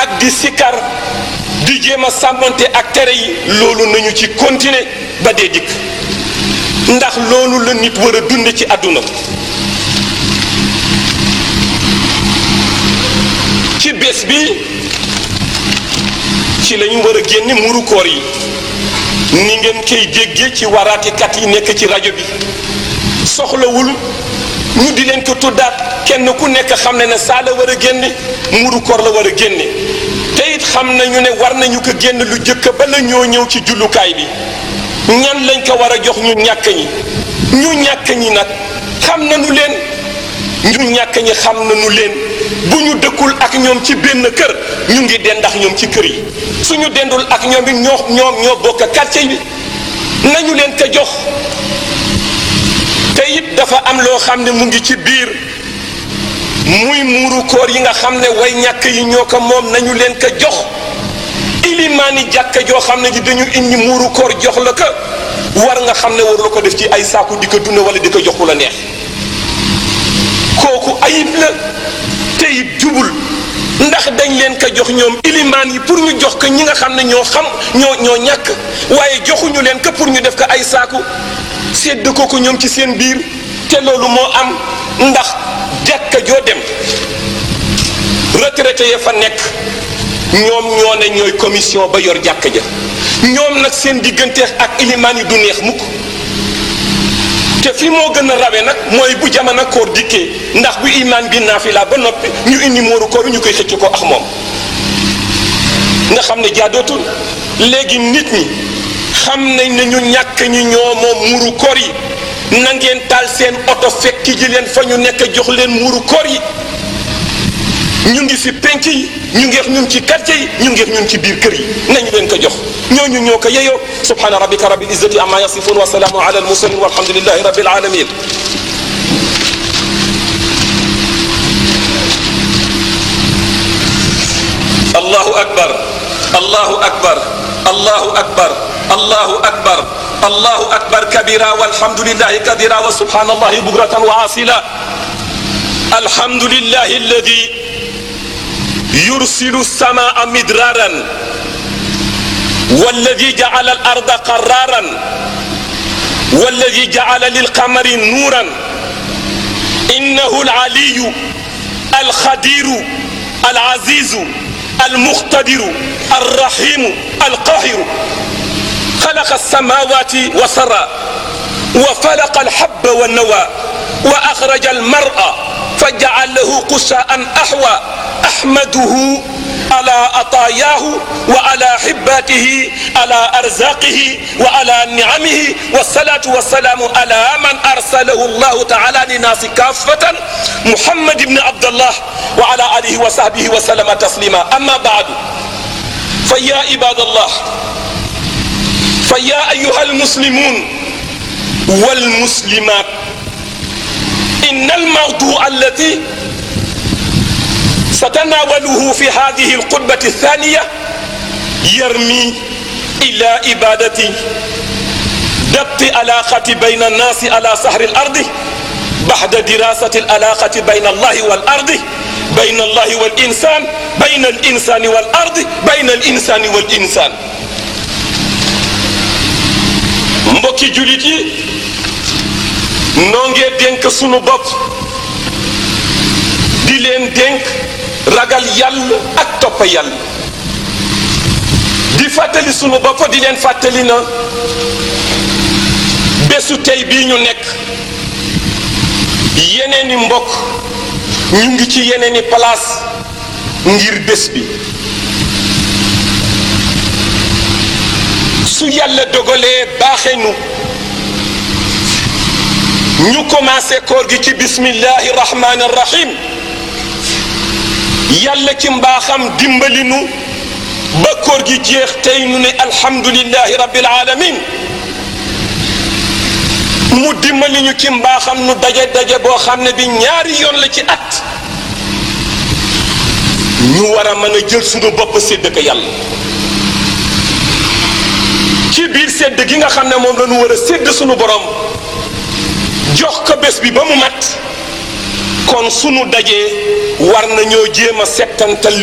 ak di sikar di jéem a sàmmante ak tere yi loolu nañu ci continuer ba dee dikk ndax loolu la nit war a dund ci àdduna ci bés bi ci lañu war a génne muuru koor yi ni ngeen koy déggee ci waraatikat yi nekk ci rajo bi soxlawul ñu di leen ko tuddaat kenn ku nekk xam ne saa la war a génne muuru koor la war a génne te it xam nañu ne war nañu ko génn lu jëkk ba la ñoo ñëw ci jullukaay bi ñan lañ ko war a jox ñu ñàkk ñi nag xam nañu leen ñu ñàkk ñi xam nañu leen bu ñu dëkkul ak ñoom ci benn kër ñu ngi dendax ñoom ci kër yi suñu dendul ak ñoom it ñoo bokk quartier bi nañu leen ko jox te it dafa am loo xam ne mu ngi ci biir muy muuru koor yi nga xam ne way ñàkk yi ñoo ko moom nañu leen ko jox ilimaani jàkka joo xam ne ji dañu indi muuru koor jox la ko war nga xam ne war la ko def ci ay saaku di ko dund wala di ko jox ku la neex kooku ayib la te it jubul ndax dañ leen ko jox ñoom ilimaan yi pour ñu jox ko ñi nga xam ne ñoo ñàkk waaye joxuñu leen ko pour ñu def ko ay saaku sedd ko ñoom ci seen biir te loolu moo am ndax jàkka joo dem retraité ya fa nekk ñoom ñoo ne ñooy commission ba yor jàkka ja ñoom nag seen diggante ak ilimaan yi du neex mukk te fi moo gën a rawe nag mooy bu jamono koor dikkee ndax bu imaan bi naafila ba noppi ñu indi mooru koor ñu koy xëcc ko ak moom nga xam ne jaadootul léegi nit ñi xam nañ ne ñu ñàkk ñi ñoo moom muuru koor yi na ngeen taal seen oto fekk ji leen fa ñu nekk jox leen muuru koor yi ñu ngi si penc yi ñu ngeex ñun ci quartier yi ñu ngeex ñun ci biir kër yi nañu leen ko jox ñooñu ñoo ko yeyoo subhana rabbika rabbil izzati amma yasifun wa salaamun ala al mursalin walhamdulillahi rabbil alamin allahu akbar allahu akbar allahu akbar allahu akbar allahu akbar kabira walhamdulillahi kadira wa subhanallahi bukratan wa asila alhamdulillahi alladi يرسل السماء مدرارا والذي جعل الأرض قرارا والذي جعل للقمر نورا إنه العلي الخدير العزيز المقتدر الرحيم القاهر خلق السماوات وسرى وفلق الحب والنوى وأخرج المرء فجعله قشاء أحوى أحمده على عطاياه وعلى حباته على أرزاقه وعلى نعمه والصلاة والسلام على من أرسله الله تعالى للناس كافة محمد بن عبد الله وعلى آله وصحبه وسلم تسليما أما بعد فيا عباد الله فيا أيها المسلمون والمسلمات إن الموضوع الذي ستناوله في هذه الخطبة الثانية يرمي إلى إبادة ضبط علاقة بين الناس على سهر الأرض بعد دراسة العلاقة بين الله والأرض بين الله والإنسان بين الإنسان والأرض بين الإنسان والإنسان mbokki julit yi noo ngee dénk sunu bopp di leen dénk ragal yàlla ak topp yàlla di fàttali sunu bopp di leen fàttali na bésu tey bii ñu nekk yeneeni mbokk ñu ngi ci yeneeni place ngir bés bi su yàlla dogalee baaxe nu ñu commencé koor gi ci bismillahi rahmani rahim yàlla ci mbaaxam dimbali nu ba koor gi jeex tey nu ne alhamdulillahi rabbil alamin mu dimbali ñu ci mbaaxam nu daje boo xam ne bi ñaari yoon la ci at ñu war a mën a jël suñu bopp sédd ko yàlla ci biir sédd gi nga xam ne moom la ñu war a sédd suñu borom jox ko bés bi ba mu mat kon sunu dajee war nañoo jéem a settantal